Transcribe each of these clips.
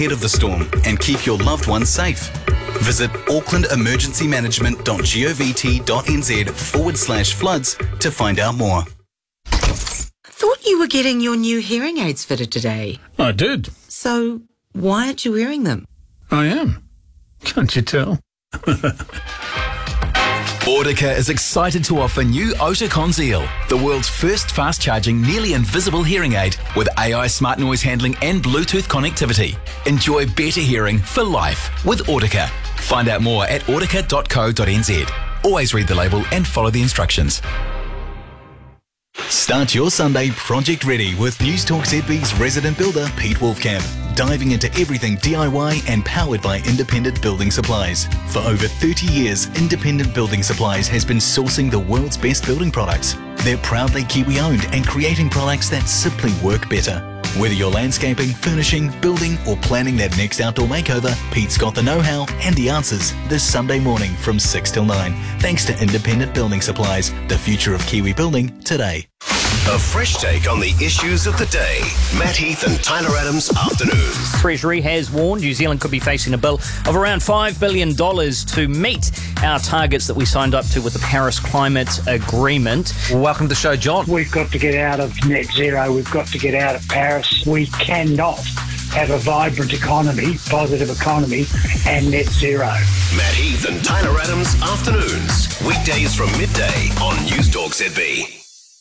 ahead of the storm and keep your loved ones safe. Visit aucklandemergencymanagement.govt.nz/floods to find out more. Thought you were getting your new hearing aids fitted today. I did. So why aren't you wearing them? I am. Can't you tell? Audica is excited to offer new Oticon Zeal, the world's first fast-charging, nearly invisible hearing aid with AI smart noise handling and Bluetooth connectivity. Enjoy better hearing for life with Audica. Find out more at audica.co.nz. Always read the label and follow the instructions. Start your Sunday project ready with Newstalk ZB's resident builder Pete Wolfcamp, diving into everything DIY and powered by Independent Building Supplies. For over 30 years, Independent Building Supplies has been sourcing the world's best building products. They're proudly Kiwi-owned and creating products that simply work better. Whether you're landscaping, furnishing, building or planning that next outdoor makeover, Pete's got the know-how and the answers this Sunday morning from 6 till 9. Thanks to Independent Building Supplies, the future of Kiwi building today. A fresh take on the issues of the day. Matt Heath and Tyler Adams Afternoons. Treasury has warned New Zealand could be facing a bill of around $5 billion to meet our targets that we signed up to with the Paris Climate Agreement. Welcome to the show, John. We've got to get out of net zero. We've got to get out of Paris. We cannot have a vibrant economy, positive economy, and net zero. Matt Heath and Tyler Adams Afternoons. Weekdays from midday on Newstalk ZB.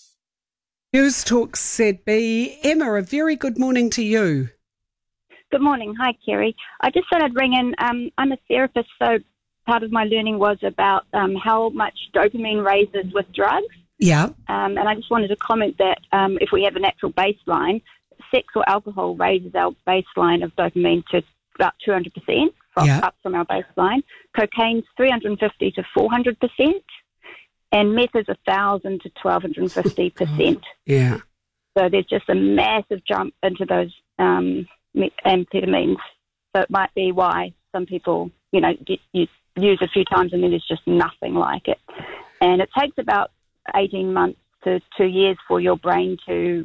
Newstalk ZB. Emma, a very good morning to you. Good morning. Hi, Kerry. I just thought I'd ring in. I'm a therapist, so part of my learning was about how much dopamine raises with drugs. Yeah. And I just wanted to comment that if we have a natural baseline, sex or alcohol raises our baseline of dopamine to about 200% up from our baseline. Cocaine's 350 to 400%. And meth is 1,000 to 1,250%. Yeah. So there's just a massive jump into those amphetamines. So it might be why some people, you use a few times and then there's just nothing like it. And it takes about 18 months to 2 years for your brain to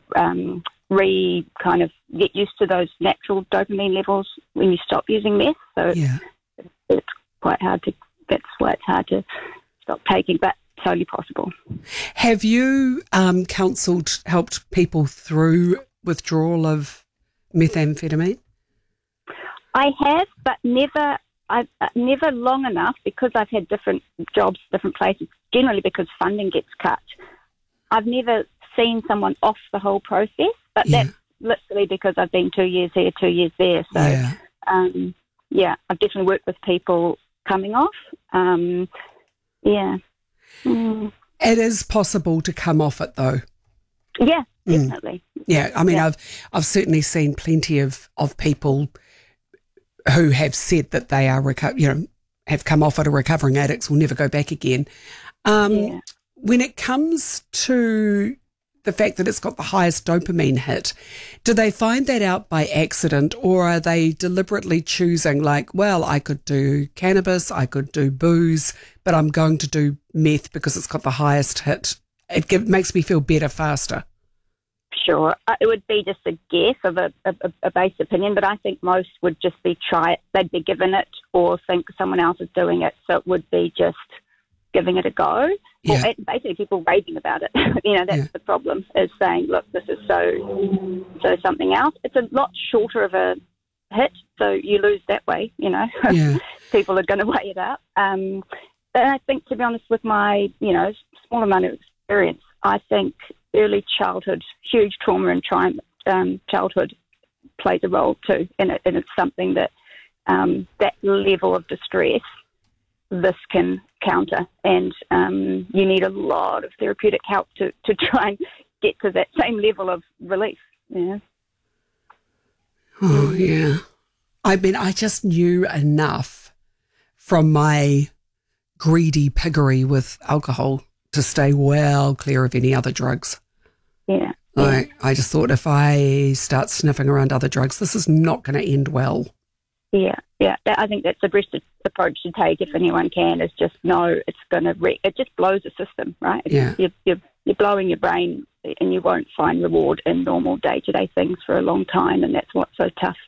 kind of get used to those natural dopamine levels when you stop using meth. So it's quite hard to. That's why it's hard to stop taking, but totally possible. Have you helped people through withdrawal of methamphetamine? I have, but never long enough, because I've had different jobs, different places, generally because funding gets cut. I've never seen someone off the whole process, but that's literally because I've been 2 years here, 2 years there. So, I've definitely worked with people coming off. It is possible to come off it, though. Yeah, definitely. Yeah, I mean, I've certainly seen plenty of people who have said that they are, have come off it, are recovering addicts, will never go back again. When it comes to the fact that it's got the highest dopamine hit, do they find that out by accident, or are they deliberately choosing, like, well, I could do cannabis, I could do booze, but I'm going to do meth because it's got the highest hit? It makes me feel better faster. Sure. It would be just a guess of a base opinion, but I think most would just be try it. They'd be given it or think someone else is doing it, so it would be just giving it a go. Or basically people raving about it. That's the problem, is saying, look, this is so something else. It's a lot shorter of a hit, so you lose that way, People are going to weigh it up. And I think, to be honest, with my, small amount of experience, I think early childhood, huge trauma in childhood plays a role too. And it's something that that level of distress, this can counter. And you need a lot of therapeutic help to try and get to that same level of relief. Yeah. Oh, yeah. I mean, I just knew enough from my greedy piggery with alcohol to stay well clear of any other drugs. Yeah. I just thought, if I start sniffing around other drugs, this is not going to end well. Yeah. I think that's the best approach to take, if anyone can, is just know it's going to it just blows the system, right? You're blowing your brain, and you won't find reward in normal day-to-day things for a long time, and that's what's so tough